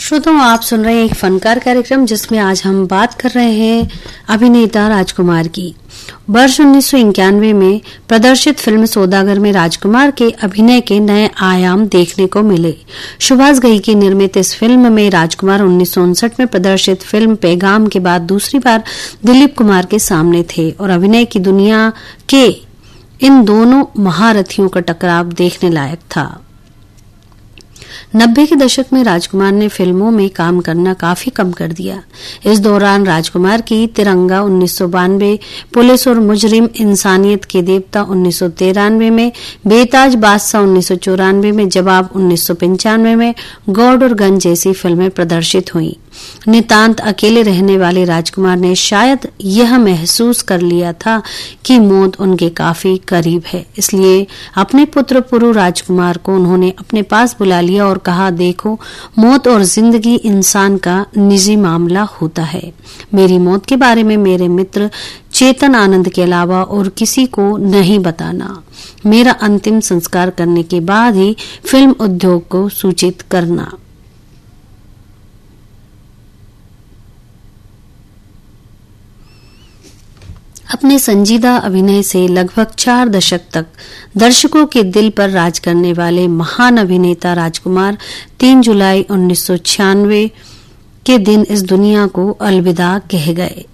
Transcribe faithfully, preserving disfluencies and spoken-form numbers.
श्रोताओं, आप सुन रहे हैं एक फनकार कार्यक्रम जिसमें आज हम बात कर रहे हैं अभिनेता राजकुमार की। वर्ष उन्नीस सौ इक्यानवे में प्रदर्शित फिल्म सौदागर में राजकुमार के अभिनय के नए आयाम देखने को मिले। सुभाष घई की निर्मित इस फिल्म में राजकुमार उन्नीस सौ उनसठ में प्रदर्शित फिल्म पैगाम के बाद दूसरी बार दिलीप कुमार के सामने थे और अभिनय की दुनिया के इन दोनों महारथियों का टकराव देखने लायक था। नब्बे के दशक में राजकुमार ने फिल्मों में काम करना काफी कम कर दिया। इस दौरान राजकुमार की तिरंगा उन्नीस सौ बानवे, पुलिस और मुजरिम, इंसानियत के देवता उन्नीस सौ तिरानवे में, बेताज बादशाह उन्नीस सौ चौरानवे में, जवाब उन्नीस सौ पंचानवे में, गॉड और गन जैसी फिल्में प्रदर्शित हुई। नितांत अकेले रहने वाले राजकुमार ने शायद यह महसूस कर लिया था कि मौत उनके काफी करीब है, इसलिए अपने पुत्र पुरु राजकुमार को उन्होंने अपने पास बुला लिया और कहा, देखो, मौत और जिंदगी इंसान का निजी मामला होता है। मेरी मौत के बारे में मेरे मित्र चेतन आनंद के अलावा और किसी को नहीं बताना। मेरा अंतिम संस्कार करने के बाद ही फिल्म उद्योग को सूचित करना। अपने संजीदा अभिनय से लगभग चार दशक तक दर्शकों के दिल पर राज करने वाले महान अभिनेता राजकुमार तीन जुलाई उन्नीस सौ छियानवे के दिन इस दुनिया को अलविदा कह गए।